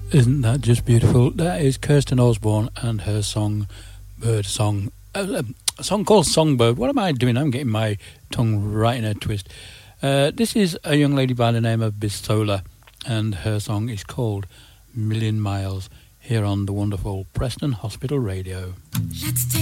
Isn't that just beautiful? That is Kirsten Osborne and her song, Bird Song. A song called Songbird. What am I doing? I'm getting my tongue right in a twist. This is a young lady by the name of Bisola, and her song is called Million Miles, here on the wonderful Preston Hospital Radio. Let's take